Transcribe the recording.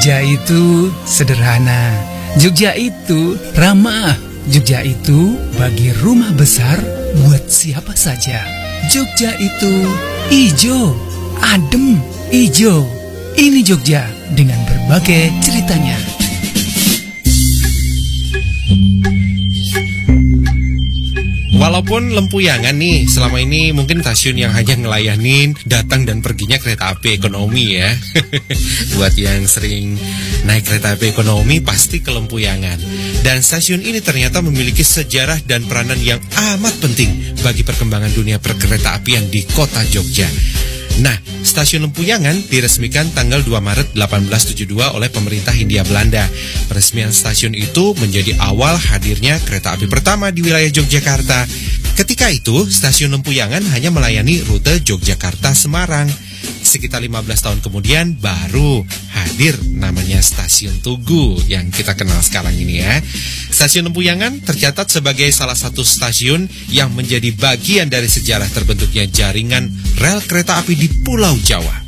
Jogja itu sederhana, Jogja itu ramah, Jogja itu bagi rumah besar buat siapa saja. Jogja itu ijo, adem, ijo. Ini Jogja dengan berbagai ceritanya. Walaupun Lempuyangan nih selama ini mungkin stasiun yang hanya ngelayanin datang dan perginya kereta api ekonomi ya. Buat yang sering naik kereta api ekonomi pasti ke Lempuyangan. Dan stasiun ini ternyata memiliki sejarah dan peranan yang amat penting bagi perkembangan dunia perkereta apian di kota Jogja. Nah, stasiun Lempuyangan diresmikan tanggal 2 Maret 1872 oleh pemerintah Hindia Belanda. Peresmian stasiun itu menjadi awal hadirnya kereta api pertama di wilayah Yogyakarta. Ketika itu, stasiun Lempuyangan hanya melayani rute Yogyakarta-Semarang. Sekitar 15 tahun kemudian baru hadir namanya Stasiun Tugu yang kita kenal sekarang ini ya. Stasiun Lempuyangan tercatat sebagai salah satu stasiun yang menjadi bagian dari sejarah terbentuknya jaringan rel kereta api di Pulau Jawa.